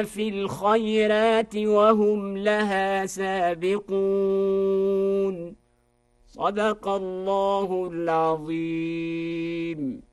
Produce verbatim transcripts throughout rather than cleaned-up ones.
في الخيرات وهم لها سابقون. صدق الله العظيم.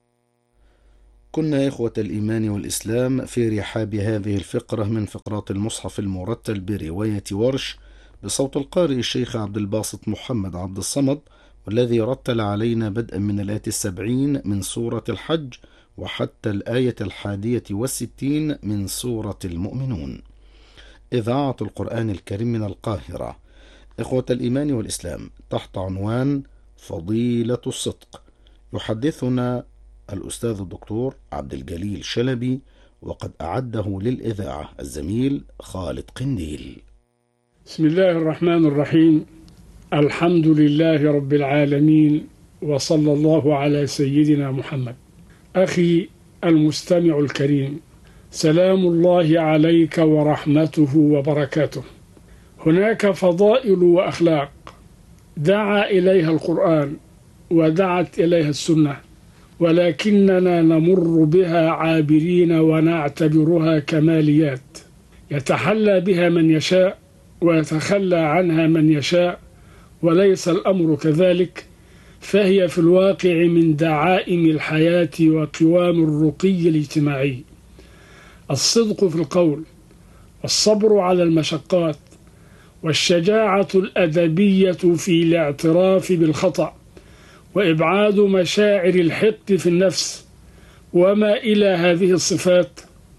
كنا إخوة الإيمان والإسلام في رحاب هذه الفقرة من فقرات المصحف المرتل برواية ورش بصوت القارئ الشيخ عبد الباسط محمد عبد الصمد، والذي رتل علينا بدءا من الآية السبعين من سورة الحج وحتى الآية الحادية والستين من سورة المؤمنون. إذاعة القرآن الكريم من القاهرة. إخوة الإيمان والإسلام، تحت عنوان فضيلة الصدق، يحدثنا الأستاذ الدكتور عبد الجليل شلبي، وقد أعده للإذاعة الزميل خالد قنديل. بسم الله الرحمن الرحيم. الحمد لله رب العالمين، وصلى الله على سيدنا محمد. أخي المستمع الكريم، سلام الله عليك ورحمته وبركاته. هناك فضائل وأخلاق دعا إليها القرآن ودعت إليها السنة، ولكننا نمر بها عابرين ونعتبرها كماليات يتحلى بها من يشاء ويتخلى عنها من يشاء، وليس الأمر كذلك، فهي في الواقع من دعائم الحياة وقوام الرقي الاجتماعي. الصدق في القول، والصبر على المشقات، والشجاعة الأدبية في الاعتراف بالخطأ، وإبعاد مشاعر الحقد في النفس، وما إلى هذه الصفات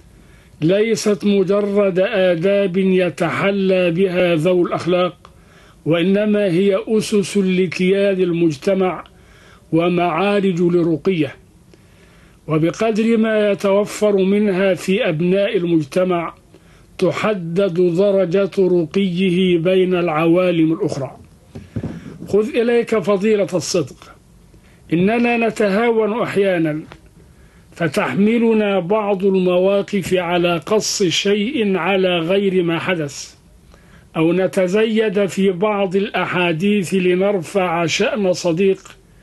ليست مجرد آداب يتحلى بها ذو الأخلاق، وإنما هي أسس لكيان المجتمع ومعارج لرقيه، وبقدر ما يتوفر منها في أبناء المجتمع تحدد درجة رقيه بين العوالم الأخرى. خذ إليك فضيلة الصدق. إننا نتهاون أحيانا، فتحملنا بعض المواقف على قص شيء على غير ما حدث، أو نتزيد في بعض الأحاديث لنرفع شأن صديق،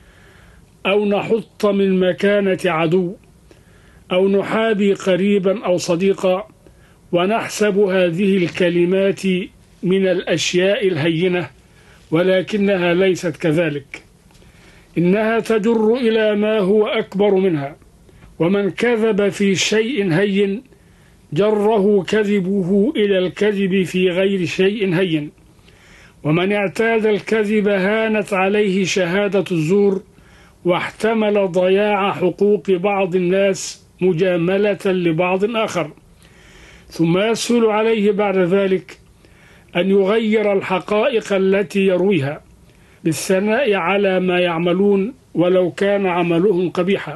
أو نحط من مكانة عدو، أو نحابي قريبا أو صديقا، ونحسب هذه الكلمات من الأشياء الهينة، ولكنها ليست كذلك، إنها تجر إلى ما هو أكبر منها. ومن كذب في شيء هين جره كذبه إلى الكذب في غير شيء هين، ومن اعتاد الكذب هانت عليه شهادة الزور، واحتمل ضياع حقوق بعض الناس مجاملة لبعض آخر، ثم يسهل عليه بعد ذلك أن يغير الحقائق التي يرويها بالثناء على ما يعملون ولو كان عملهم قبيحا،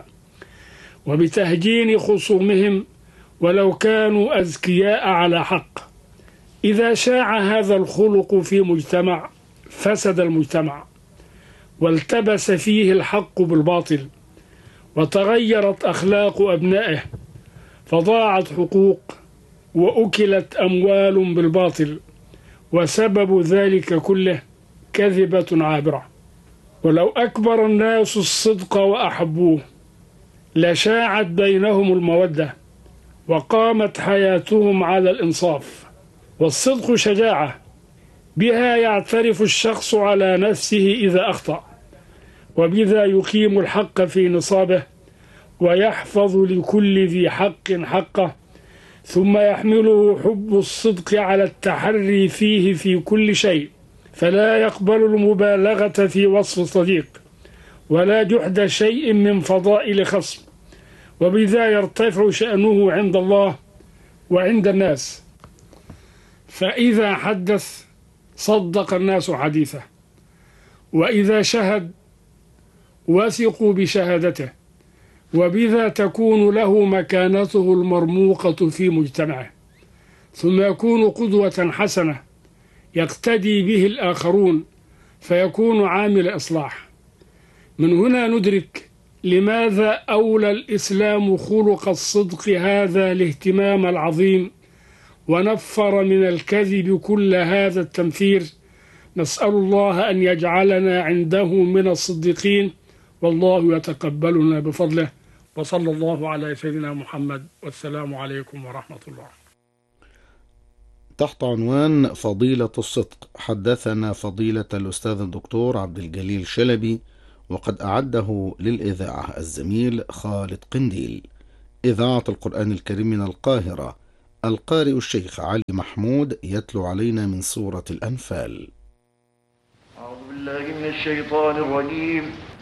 وبتهجين خصومهم ولو كانوا أذكياء على حق. إذا شاع هذا الخلق في مجتمع فسد المجتمع، والتبس فيه الحق بالباطل، وتغيرت أخلاق أبنائه، فضاعت حقوق وأكلت أموال بالباطل، وسبب ذلك كله كذبة عابرة. ولو أكبر الناس الصدق وأحبوه لشاعت بينهم المودة، وقامت حياتهم على الإنصاف. والصدق شجاعة، بها يعترف الشخص على نفسه إذا أخطأ، وبذا يقيم الحق في نصابه، ويحفظ لكل ذي حق حقه، ثم يحمله حب الصدق على التحري فيه في كل شيء، فلا يقبل المبالغة في وصف صديق، ولا جحد شيء من فضائل خصم، وبذا يرتفع شأنه عند الله وعند الناس. فإذا حدث صدق الناس حديثه، وإذا شهد وثقوا بشهادته، وبذا تكون له مكانته المرموقة في مجتمعه، ثم يكون قدوة حسنة يقتدي به الآخرون، فيكون عامل إصلاح. من هنا ندرك لماذا أولى الإسلام خلق الصدق هذا الاهتمام العظيم، ونفر من الكذب كل هذا التنفير. نسأل الله أن يجعلنا عنده من الصديقين، والله يتقبلنا بفضله، وصلى الله على سيدنا محمد، والسلام عليكم ورحمة الله. تحت عنوان فضيلة الصدق. حدثنا فضيلة الأستاذ الدكتور عبد الجليل شلبي، وقد أعده للإذاعة الزميل خالد قنديل. إذاعة القرآن الكريم من القاهرة، القارئ الشيخ علي محمود يتلو علينا من سورة الأنفال. أعوذ بالله من الشيطان الرجيم.